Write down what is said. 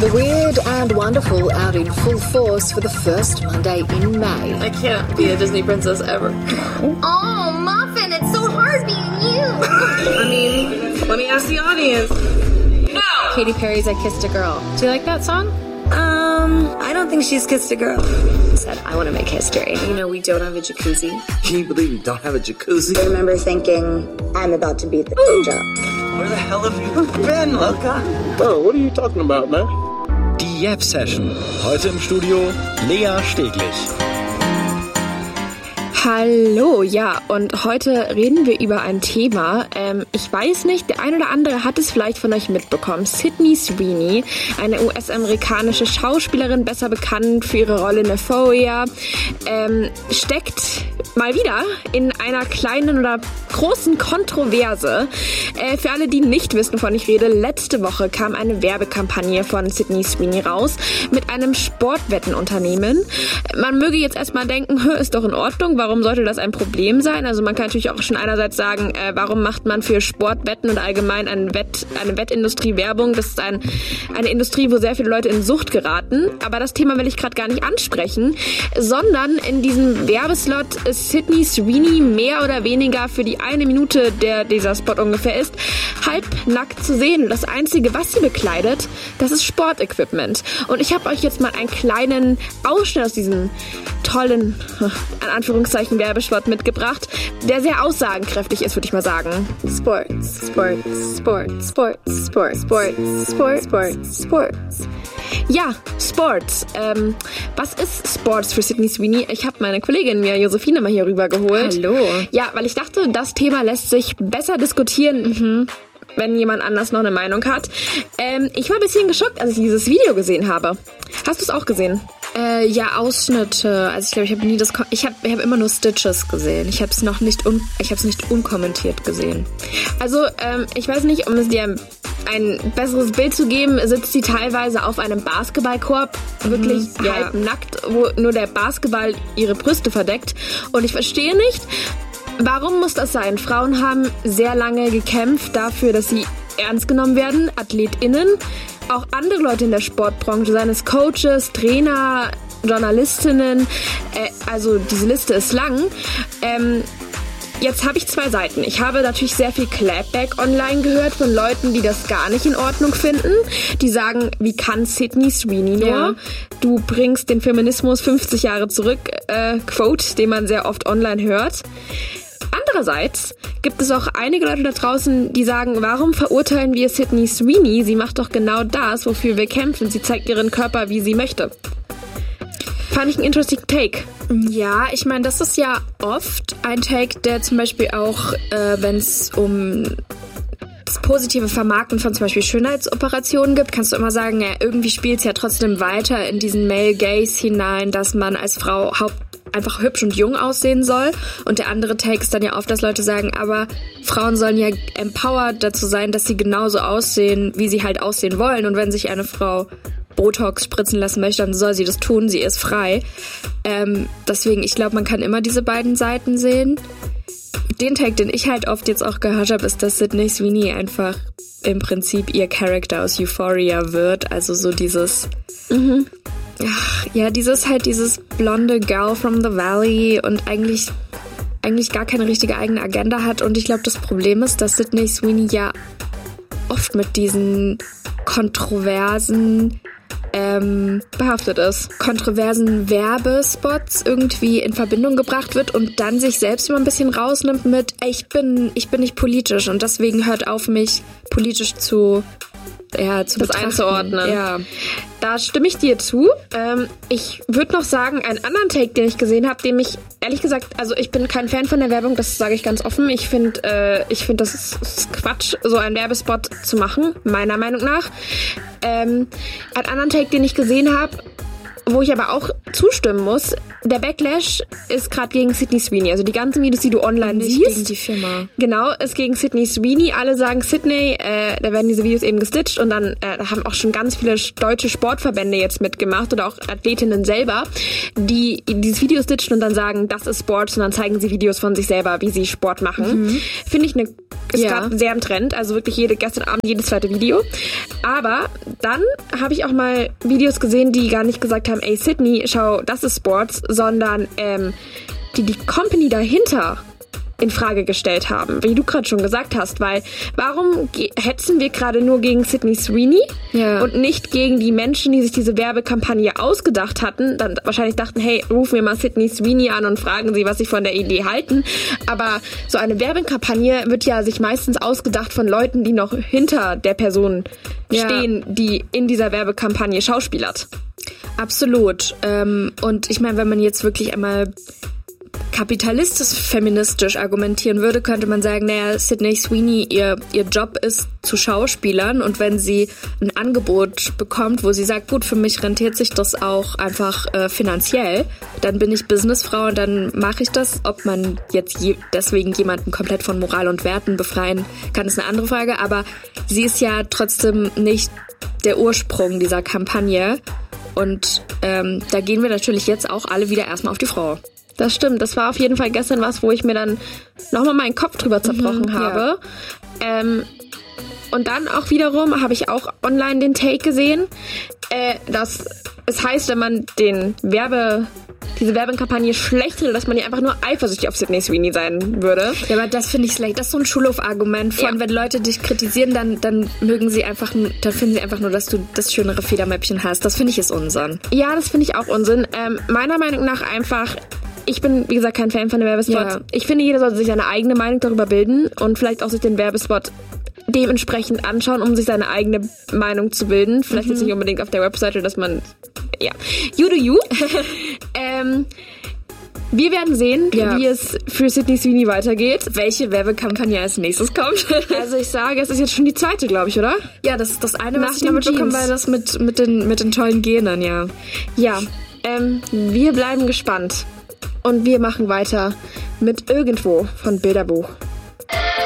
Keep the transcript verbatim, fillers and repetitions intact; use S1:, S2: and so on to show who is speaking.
S1: The weird and wonderful out in full force for the first Monday in May.
S2: I can't be a Disney princess ever.
S3: Oh, Muffin, it's so hard being you.
S2: I mean, let me ask the audience. No!
S4: Katy Perry's I Kissed a Girl. Do you like that song?
S2: Um, I don't think she's kissed a girl.
S4: Said, I want to make history.
S2: You know, we don't have a jacuzzi.
S5: Can you believe we don't have a jacuzzi?
S6: I remember thinking, I'm about to beat the job.
S5: Where the hell have you been, Luca?
S7: Oh, what are you talking about, man?
S8: Die Yap Session. Heute im Studio Lea Steglich.
S4: Hallo, ja, und heute reden wir über ein Thema. Ähm, ich weiß nicht, der ein oder andere hat es vielleicht von euch mitbekommen. Sydney Sweeney, eine U S-amerikanische Schauspielerin, besser bekannt für ihre Rolle in Euphoria, ähm, steckt mal wieder in einer kleinen oder großen Kontroverse. Äh, für alle, die nicht wissen, wovon ich rede, letzte Woche kam eine Werbekampagne von Sydney Sweeney raus mit einem Sportwettenunternehmen. Man möge jetzt erstmal denken, ist doch in Ordnung, warum Warum sollte das ein Problem sein? Also man kann natürlich auch schon einerseits sagen, äh, warum macht man für Sportwetten und allgemein eine, Wett, eine Wettindustrie Werbung? Das ist ein, eine Industrie, wo sehr viele Leute in Sucht geraten. Aber das Thema will ich gerade gar nicht ansprechen, sondern in diesem Werbeslot ist Sydney Sweeney mehr oder weniger für die eine Minute, der dieser Spot ungefähr ist, halbnackt zu sehen. Das Einzige, was sie bekleidet, das ist Sportequipment. Und ich habe euch jetzt mal einen kleinen Ausschnitt aus diesem tollen, an Anführungszeichen, Werbespot mitgebracht, der sehr aussagenkräftig ist, würde ich mal sagen. Sports, Sports, Sports, Sports, Sports, Sports, Sports, Sports, Sports. Ja, Sports. Ähm, was ist Sports für Sydney Sweeney? Ich habe meine Kollegin mir, Josephine, mal hier rüber geholt.
S2: Hallo.
S4: Ja, weil ich dachte, das Thema lässt sich besser diskutieren, mhm, wenn jemand anders noch eine Meinung hat. Ähm, ich war ein bisschen geschockt, als ich dieses Video gesehen habe. Hast du es auch gesehen?
S9: Äh, ja, Ausschnitte. Also ich glaube, ich habe nie das. Ko- ich habe ich hab immer nur Stitches gesehen. Ich habe es noch nicht un- ich habe es nicht unkommentiert gesehen.
S4: Also ähm, ich weiß nicht, um es dir ein, ein besseres Bild zu geben, sitzt sie teilweise auf einem Basketballkorb, wirklich
S9: mhm, ja.
S4: halb nackt, wo nur der Basketball ihre Brüste verdeckt. Und ich verstehe nicht, warum muss das sein? Frauen haben sehr lange gekämpft dafür, dass sie ernst genommen werden, AthletInnen. Auch andere Leute in der Sportbranche, seien es Coaches, Trainer, Journalistinnen, äh, also diese Liste ist lang. Ähm, jetzt habe ich zwei Seiten. Ich habe natürlich sehr viel Clapback online gehört von Leuten, die das gar nicht in Ordnung finden. Die sagen, wie kann Sydney Sweeney nur?
S9: Ja.
S4: Du bringst den Feminismus fünfzig Jahre zurück, äh, Quote, den man sehr oft online hört. Andererseits gibt es auch einige Leute da draußen, die sagen, warum verurteilen wir Sydney Sweeney? Sie macht doch genau das, wofür wir kämpfen. Sie zeigt ihren Körper, wie sie möchte. Fand ich einen interesting Take.
S9: Ja, ich meine, das ist ja oft ein Take, der zum Beispiel auch, äh, wenn es um das positive Vermarkten von zum Beispiel Schönheitsoperationen gibt, kannst du immer sagen, ja, irgendwie spielt es ja trotzdem weiter in diesen Male Gaze hinein, dass man als Frau haupt einfach hübsch und jung aussehen soll. Und der andere Take ist dann ja oft, dass Leute sagen, aber Frauen sollen ja empowered dazu sein, dass sie genauso aussehen, wie sie halt aussehen wollen. Und wenn sich eine Frau Botox spritzen lassen möchte, dann soll sie das tun. Sie ist frei. Ähm, deswegen, ich glaube, man kann immer diese beiden Seiten sehen. Den Take, den ich halt oft jetzt auch gehört habe, ist, dass Sydney Sweeney einfach im Prinzip ihr Charakter aus Euphoria wird. Also so dieses... Mhm. Ach, ja, dieses halt dieses blonde Girl from the Valley und eigentlich eigentlich gar keine richtige eigene Agenda hat. Und ich glaube, das Problem ist, dass Sydney Sweeney ja oft mit diesen kontroversen ähm,
S4: behaftet ist.
S9: kontroversen Werbespots irgendwie in Verbindung gebracht wird und dann sich selbst immer ein bisschen rausnimmt mit, ey, ich bin ich bin nicht politisch und deswegen hört auf, mich politisch zu ja, zu
S4: das
S9: betrachten.
S4: einzuordnen.
S9: Ja.
S4: Da stimme ich dir zu. Ähm, ich würde noch sagen, einen anderen Take, den ich gesehen habe, dem ich, ehrlich gesagt, also ich bin kein Fan von der Werbung, das sage ich ganz offen. Ich finde, äh, ich finde, das ist, ist Quatsch, so einen Werbespot zu machen, meiner Meinung nach. Ähm, einen anderen Take, den ich gesehen habe, wo ich aber auch zustimmen muss, der Backlash ist gerade gegen Sydney Sweeney. Also die ganzen Videos, die du online
S9: Nicht
S4: siehst.
S9: gegen die Firma.
S4: Genau, ist gegen Sydney Sweeney. Alle sagen Sydney, äh, da werden diese Videos eben gestitcht und dann äh, da haben auch schon ganz viele deutsche Sportverbände jetzt mitgemacht oder auch Athletinnen selber, die dieses Video stitchen und dann sagen, das ist Sport und dann zeigen sie Videos von sich selber, wie sie Sport machen. Mhm. Finde ich eine ist ja. gerade sehr im Trend, also wirklich jede gestern Abend jedes zweite Video. Aber dann habe ich auch mal Videos gesehen, die gar nicht gesagt haben, ey Sydney, schau, das ist Sports, sondern ähm, die die Company dahinter in Frage gestellt haben, wie du gerade schon gesagt hast, weil warum ge- hetzen wir gerade nur gegen Sydney Sweeney
S9: ja.
S4: und nicht gegen die Menschen, die sich diese Werbekampagne ausgedacht hatten, dann wahrscheinlich dachten, hey, rufen wir mal Sydney Sweeney an und fragen sie, was sie von der Idee halten, aber so eine Werbekampagne wird ja sich meistens ausgedacht von Leuten, die noch hinter der Person ja. stehen, die in dieser Werbekampagne schauspielert.
S9: Absolut. Ähm, und ich meine, wenn man jetzt wirklich einmal kapitalistisch-feministisch argumentieren würde, könnte man sagen, naja, Sydney Sweeney, ihr, ihr Job ist zu Schauspielern und wenn sie ein Angebot bekommt, wo sie sagt, gut, für mich rentiert sich das auch einfach äh, finanziell, dann bin ich Businessfrau und dann mache ich das. Ob man jetzt je, deswegen jemanden komplett von Moral und Werten befreien kann, ist eine andere Frage, aber sie ist ja trotzdem nicht der Ursprung dieser Kampagne und ähm, da gehen wir natürlich jetzt auch alle wieder erstmal auf die Frau.
S4: Das stimmt, das war auf jeden Fall gestern was, wo ich mir dann nochmal meinen Kopf drüber zerbrochen mhm, habe. Ja. Ähm, und dann auch wiederum habe ich auch online den Take gesehen, äh, dass es heißt, wenn man den Werbe, diese Werbekampagne schlecht redet, dass man ja einfach nur eifersüchtig auf Sydney Sweeney sein würde.
S9: Ja, aber das finde ich schlecht. Das ist so ein Schulhof-Argument von, ja. wenn Leute dich kritisieren, dann, dann mögen sie einfach, dann finden sie einfach nur, dass du das schönere Federmäppchen hast. Das finde ich ist Unsinn.
S4: Ja, das finde ich auch Unsinn. Ähm, meiner Meinung nach einfach, ich bin, wie gesagt, kein Fan von der Werbespot. Ja. Ich finde, jeder sollte sich seine eigene Meinung darüber bilden und vielleicht auch sich den Werbespot dementsprechend anschauen, um sich seine eigene Meinung zu bilden. Vielleicht mhm. jetzt nicht unbedingt auf der Webseite, dass man, ja, you do you. ähm, wir werden sehen, ja. wie es für Sydney Sweeney weitergeht.
S9: Welche Werbekampagne als nächstes kommt.
S4: Also ich sage, es ist jetzt schon die zweite, glaube ich, oder?
S9: Ja, das ist das eine, Nach was ich damit bekommen, weil das mit, mit, den, mit den tollen Genen, ja.
S4: Ja, ähm, wir bleiben gespannt. Und wir machen weiter mit Irgendwo von Bilderbuch.